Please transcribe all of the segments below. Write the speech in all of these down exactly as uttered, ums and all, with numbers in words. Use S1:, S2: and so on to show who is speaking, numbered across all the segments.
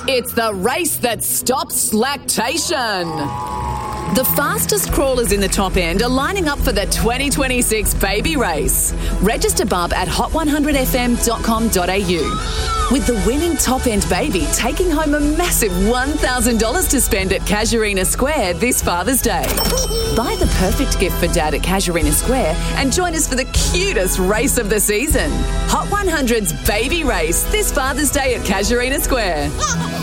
S1: It's the race that stops lactation. The fastest crawlers in the top end are lining up for the twenty twenty-six baby race. Register bub at hot one hundred f m dot com dot a u. With the winning top end baby taking home a massive one thousand dollars to spend at Casuarina Square this Father's Day. Buy the perfect gift for Dad at Casuarina Square and join us for the cutest race of the season. Hot one hundred's baby race this Father's Day at Casuarina Square.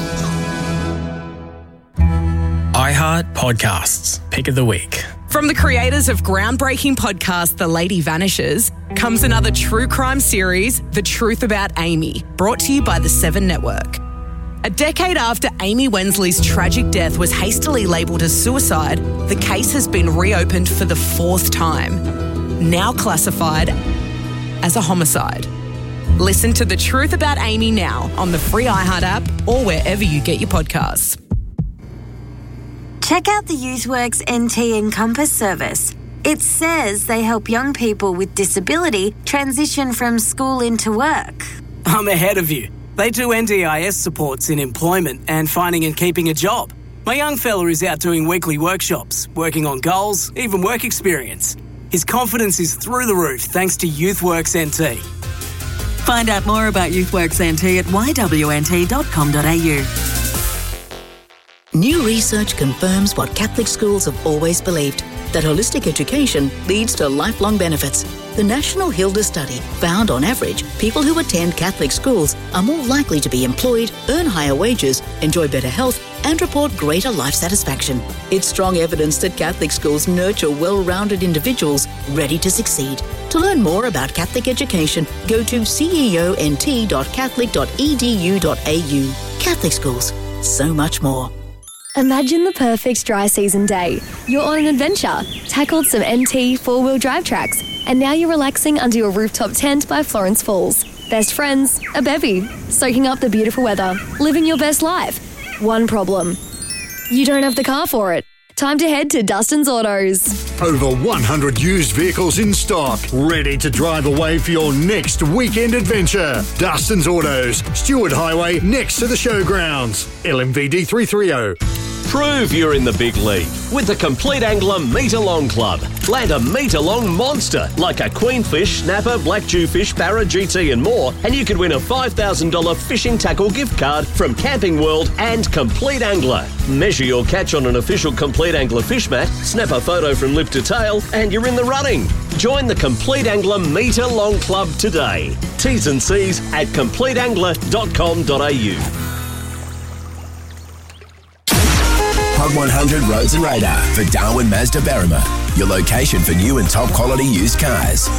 S2: iHeart Podcasts, Pick of the Week.
S3: From the creators of groundbreaking podcast The Lady Vanishes comes another true crime series, The Truth About Amy, brought to you by the Seven Network. A decade after Amy Wensley's tragic death was hastily labelled as suicide, the case has been reopened for the fourth time, now classified as a homicide. Listen to The Truth About Amy now on the free iHeart app or wherever you get your podcasts.
S4: Check out the YouthWorks N T Encompass service. It says they help young people with disability transition from school into work.
S5: I'm ahead of you. They do N D I S supports in employment and finding and keeping a job. My young fella is out doing weekly workshops, working on goals, even work experience. His confidence is through the roof thanks to YouthWorks N T.
S6: Find out more about YouthWorks N T at y w n t dot com dot a u.
S7: New research confirms what Catholic schools have always believed, that holistic education leads to lifelong benefits. The National Hilda Study found, on average, people who attend Catholic schools are more likely to be employed, earn higher wages, enjoy better health, and report greater life satisfaction. It's strong evidence that Catholic schools nurture well-rounded individuals ready to succeed. To learn more about Catholic education, go to ceont dot catholic dot e d u dot a u. Catholic schools, so much more.
S8: Imagine the perfect dry season day. You're on an adventure, tackled some N T four-wheel drive tracks, and now you're relaxing under your rooftop tent by Florence Falls. Best friends, a bevy, soaking up the beautiful weather, living your best life. One problem. You don't have the car for it. Time to head to Dustin's Autos.
S9: Over one hundred used vehicles in stock, ready to drive away for your next weekend adventure. Dustin's Autos, Stewart Highway, next to the showgrounds. L M V D three thirty.
S10: Prove you're in the big league with the Complete Angler Meter-Long Club. Land a meter-long monster like a queenfish, snapper, black jewfish, barra, G T and more, and you could win a five thousand dollars fishing tackle gift card from Camping World and Complete Angler. Measure your catch on an official Complete Angler fish mat, snap a photo from lip to tail, and you're in the running. Join the Complete Angler Meter-Long Club today. T's and C's at complete angler dot com dot a u.
S11: Hot one hundred Roads and Radar for Darwin Mazda Berrima, your location for new and top quality used cars.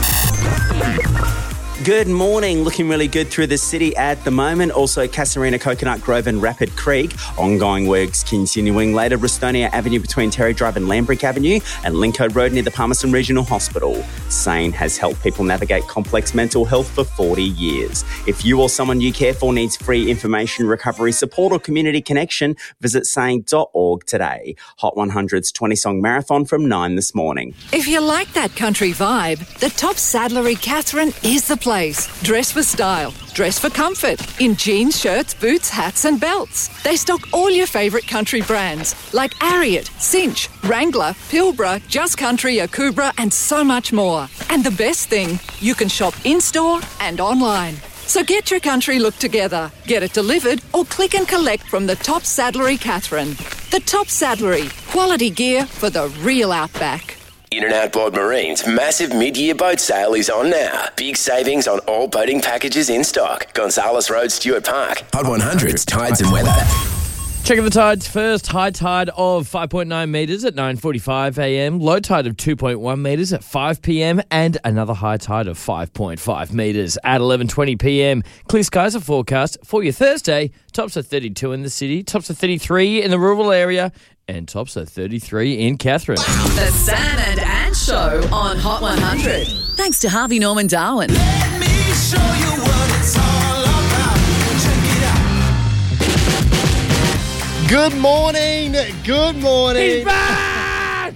S12: Good morning. Looking really good through the city at the moment. Also, Casuarina, Coconut Grove and Rapid Creek. Ongoing works continuing later. Rustonia Avenue between Terry Drive and Lambrick Avenue, and Lincoln Road near the Palmerston Regional Hospital. SANE has helped people navigate complex mental health for forty years. If you or someone you care for needs free information, recovery support or community connection, visit sane dot org today. Hot one hundred's twenty-song marathon from nine this morning.
S13: If you like that country vibe, the top saddlery Catherine is the place. Dress for style, dress for comfort, in jeans, shirts, boots, hats and belts. They stock all your favourite country brands like Ariat, Cinch, Wrangler, Pilbara, Just Country, Akubra and so much more. And the best thing, you can shop in-store and online. So get your country look together, get it delivered or click and collect from the Top Saddlery Catherine. The Top Saddlery, quality gear for the real outback.
S11: In and Outboard Marine's massive mid-year boat sale is on now. Big savings on all boating packages in stock. Gonzales Road, Stewart Park. Hot one hundred's Tides and Weather.
S14: Checking the tides first. High tide of five point nine metres at nine forty-five a m. Low tide of two point one metres at five p m. And another high tide of five point five metres at eleven twenty p m. Clear skies are forecast for your Thursday. Tops are thirty-two in the city. Tops are thirty-three in the rural area. And tops are thirty-three in Catherine.
S1: The Sam and Ann Show on Hot one hundred. Thanks to Harvey Norman Darwin.
S15: Let me show you what it's all about. Check it out.
S16: Good morning. Good morning.
S14: He's back!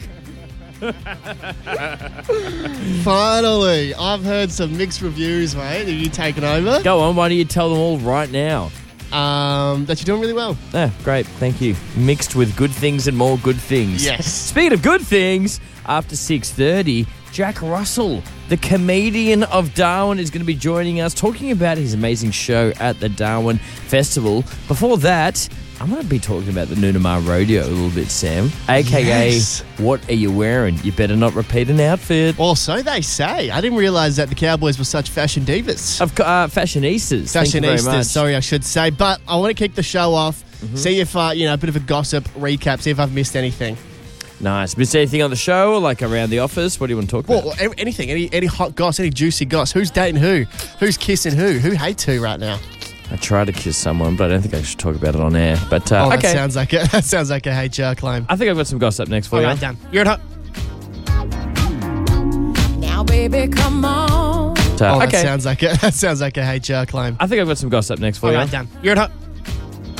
S16: Finally. I've heard some mixed reviews, mate. Have you taken over?
S14: Go on. Why don't you tell them all right now?
S16: um, that you're doing really well.
S14: Yeah, great. Thank you. Mixed with good things and more good things.
S16: Yes.
S14: Speaking of good things, after six thirty, Jack Russell, the comedian of Darwin, is going to be joining us, talking about his amazing show at the Darwin Festival. Before that, I'm going to be talking about the Noonamar Rodeo a little bit, Sam. A K A,
S16: Yes.
S14: what are you wearing? You better not repeat an outfit.
S16: Or so they say. I didn't realise that the Cowboys were such fashion divas.
S14: Of co- uh, fashionistas. Thank you very much.
S16: Fashionistas, sorry, I should say. But I want to kick the show off,
S14: Mm-hmm.
S16: see if, uh, you know, a bit of a gossip recap, see if I've missed anything.
S14: Nice. Missed anything on the show or like around the office? What do you want to talk about?
S16: Well, a- anything, any any hot goss, any juicy goss. Who's dating who? Who's kissing who? Who hates who right now?
S14: I tried to kiss someone, but I don't think I should talk about it on air. But uh,
S16: oh, that
S14: okay.
S16: sounds like a, that sounds like a H R claim.
S14: I think I've got some gossip next for
S16: All
S14: you.
S16: right, done. You're at hot.
S15: Now, baby, come on.
S14: Uh,
S16: Oh, that
S14: okay.
S16: sounds like a, that sounds like a H R claim.
S14: I think I've got some gossip next for
S16: All
S14: you.
S16: right, done. You're at hot.